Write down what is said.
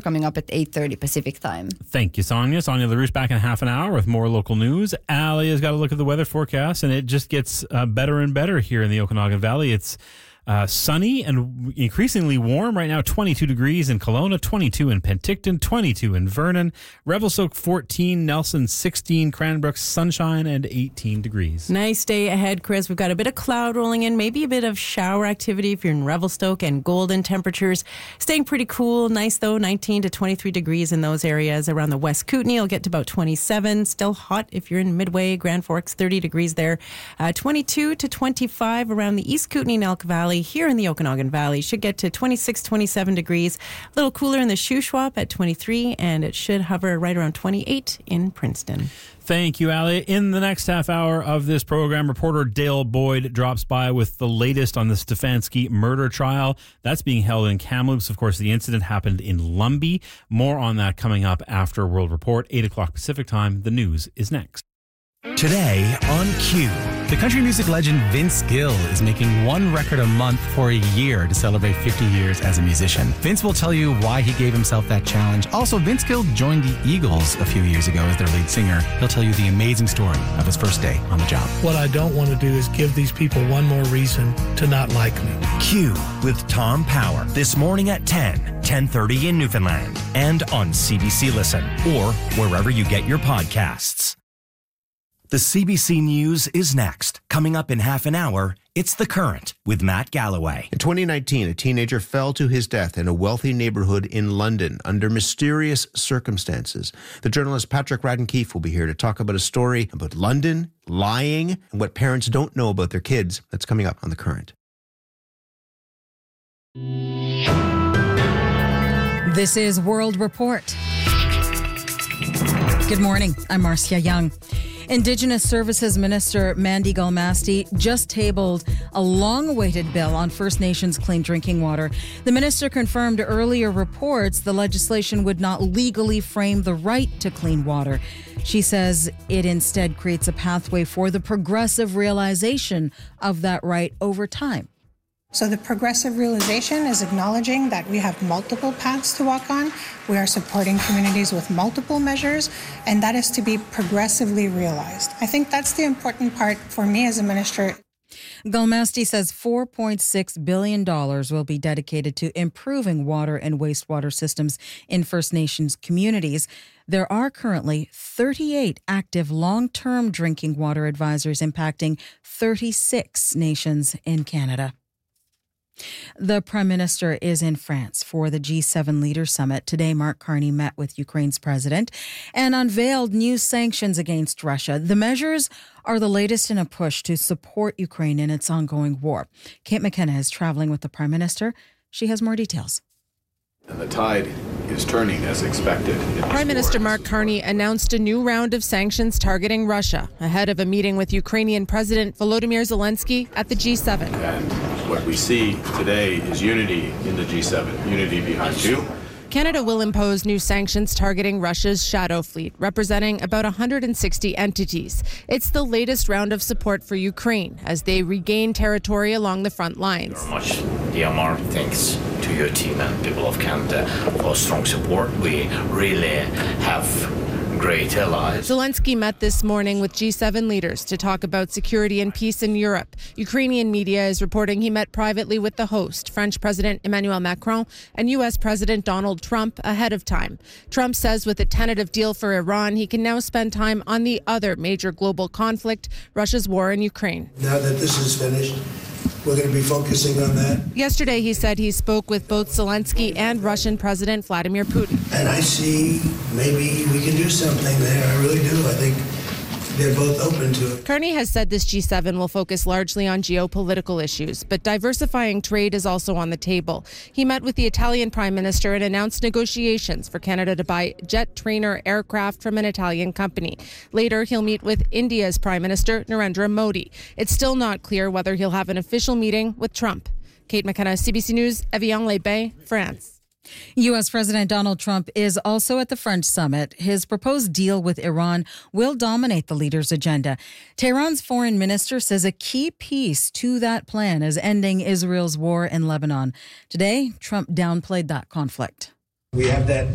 coming up at 8:30 Pacific time. Thank you, Sonia. Sonia LaRouche back in half an hour with more local news. Allie has got a look at the weather forecast, and it just gets better and better here in the Okanagan Valley. It's sunny and increasingly warm right now. 22 degrees in Kelowna, 22 in Penticton, 22 in Vernon, Revelstoke 14, Nelson 16, Cranbrook sunshine and 18 degrees. Nice day ahead, Chris. We've got a bit of cloud rolling in, maybe a bit of shower activity if you're in Revelstoke, and Golden temperatures staying pretty cool. Nice though, 19 to 23 degrees in those areas. Around the West Kootenay, you'll get to about 27. Still hot if you're in Midway, Grand Forks, 30 degrees there. 22 to 25 around the East Kootenay and Elk Valley. Here in the Okanagan Valley, should get to 26, 27 degrees. A little cooler in the Shuswap at 23, and it should hover right around 28 in Princeton. Thank you, Allie. In the next half hour of this program, reporter Dale Boyd drops by with the latest on the Stefanski murder trial. That's being held in Kamloops. Of course, the incident happened in Lumby. More on that coming up after World Report, 8 o'clock Pacific time. The news is next. Today on Q, the country music legend Vince Gill is making one record a month for a year to celebrate 50 years as a musician. Vince will tell you why he gave himself that challenge. Also, Vince Gill joined the Eagles a few years ago as their lead singer. He'll tell you the amazing story of his first day on the job. What I don't want to do is give these people one more reason to not like me. Q with Tom Power this morning at 10:30 in Newfoundland and on CBC Listen or wherever you get your podcasts. The CBC News is next. Coming up in half an hour, it's The Current with Matt Galloway. In 2019, a teenager fell to his death in a wealthy neighborhood in London under mysterious circumstances. The journalist Patrick Radden-Keefe will be here to talk about a story about London, lying, and what parents don't know about their kids. That's coming up on The Current. This is World Report. Good morning. I'm Marcia Young. Indigenous Services Minister Mandy Galmasti just tabled a long-awaited bill on First Nations clean drinking water. The minister confirmed earlier reports the legislation would not legally frame the right to clean water. She says it instead creates a pathway for the progressive realization of that right over time. So the progressive realization is acknowledging that we have multiple paths to walk on. We are supporting communities with multiple measures, and that is to be progressively realized. I think that's the important part for me as a minister. Galmasti says $4.6 billion will be dedicated to improving water and wastewater systems in First Nations communities. There are currently 38 active long-term drinking water advisors impacting 36 nations in Canada. The Prime Minister is in France for the G7 Leaders Summit. Today, Mark Carney met with Ukraine's president and unveiled new sanctions against Russia. The measures are the latest in a push to support Ukraine in its ongoing war. Kate McKenna is traveling with the Prime Minister. She has more details. And the tide is turning as expected. Prime Minister Mark Carney announced a new round of sanctions targeting Russia ahead of a meeting with Ukrainian President Volodymyr Zelensky at the G7. And what we see today is unity in the G7, unity behind you. Canada will impose new sanctions targeting Russia's shadow fleet, representing about 160 entities. It's the latest round of support for Ukraine as they regain territory along the front lines. Very much, dear Mark, thanks to your team and people of Canada for strong support. We really have great allies. Zelensky met this morning with G7 leaders to talk about security and peace in Europe. Ukrainian media is reporting he met privately with the host, French President Emmanuel Macron, and U.S. President Donald Trump ahead of time. Trump says with a tentative deal for Iran, he can now spend time on the other major global conflict, Russia's war in Ukraine. Now that this is finished, we're going to be focusing on that. Yesterday, he said he spoke with both Zelensky and Russian President Vladimir Putin. And I see maybe we can do something there. I really do. I think they're both open to it. Carney has said this G7 will focus largely on geopolitical issues, but diversifying trade is also on the table. He met with the Italian Prime Minister and announced negotiations for Canada to buy jet trainer aircraft from an Italian company. Later, he'll meet with India's Prime Minister, Narendra Modi. It's still not clear whether he'll have an official meeting with Trump. Kate McKenna, CBC News, Evian-les-Bains, France. U.S. President Donald Trump is also at the French summit. His proposed deal with Iran will dominate the leaders' agenda. Tehran's foreign minister says a key piece to that plan is ending Israel's war in Lebanon. Today, Trump downplayed that conflict. We have that